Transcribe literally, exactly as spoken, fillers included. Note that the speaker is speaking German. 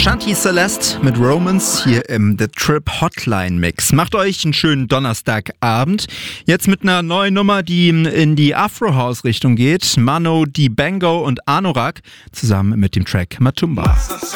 Shanti Celeste mit Romance hier im The Trip Hotline Mix. Macht euch einen schönen Donnerstagabend. Jetzt mit einer neuen Nummer, die in die Afro-House-Richtung geht. Mano Dibango und Anorak zusammen mit dem Track Matumba.